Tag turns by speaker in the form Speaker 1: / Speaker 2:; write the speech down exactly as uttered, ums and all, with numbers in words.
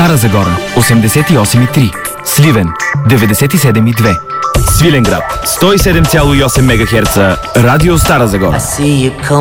Speaker 1: Стара Загора осемдесет и осем и три, Сливен деветдесет и седем и две, Свиленград сто и седем цяло и осем мегахерца, Радио Стара Загора.